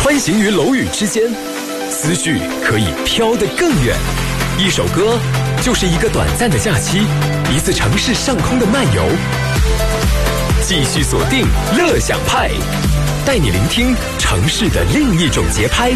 穿行于楼宇之间，思绪可以飘得更远。一首歌就是一个短暂的假期，一次城市上空的漫游。继续锁定乐享派，带你聆听城市的另一种节拍。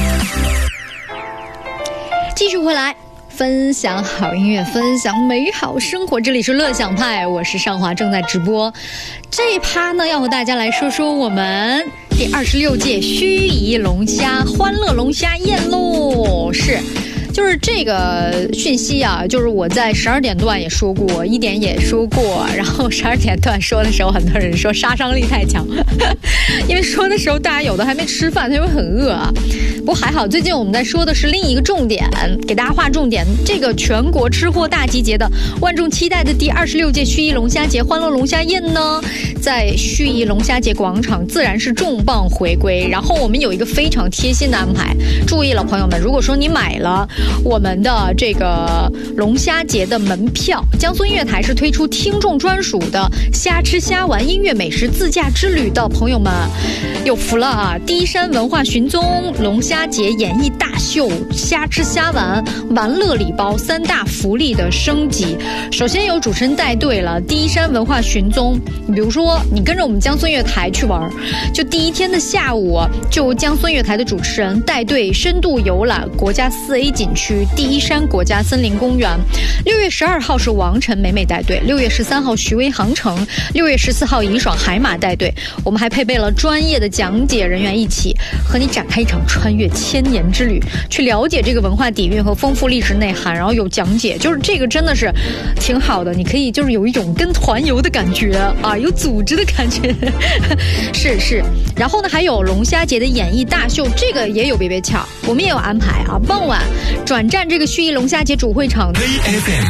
继续回来，分享好音乐，分享美好生活。这里是乐享派，我是尚华，正在直播。这一趴呢，要和大家来说说我们第26届盱眙龙虾欢乐龙虾宴喽。就是这个讯息啊，就是我在12点段也说过，1点也说过，然后12点段说的时候，很多人说杀伤力太强，因为说的时候大家有的还没吃饭，他就会很饿啊。不过还好，最近我们在说的是另一个重点，给大家划重点。这个全国吃货大集结的万众期待的第26届盱眙龙虾节欢乐龙虾宴呢，在盱眙龙虾节广场自然是重磅回归。然后我们有一个非常贴心的安排，注意了朋友们，如果说你买了我们的这个龙虾节的门票，江苏音乐台是推出听众专属的虾吃虾玩音乐美食自驾之旅的朋友们有福了啊！第一山文化寻踪龙虾节演艺大秀虾吃虾玩玩乐礼包3大福利的升级。首先有主持人带队了，第一山文化寻踪，你比如说你跟着我们江苏音乐台去玩，就第一天的下午就江苏音乐台的主持人带队深度游览国家4A 景区第一山国家森林公园。6月12号是王晨美美带队，6月13号徐威航程，6月14号怡爽海马带队。我们还配备了专业的讲解人员，一起和你展开一场穿越1000年之旅，去了解这个文化底蕴和丰富历史内涵，然后有讲解，就是这个真的是挺好的，你可以就是有一种跟团游的感觉啊，有组织的感觉是。然后呢还有龙虾节的演艺大秀，这个也有别巧，我们也有安排啊，傍晚转战这个盱眙龙虾节主会场 VFM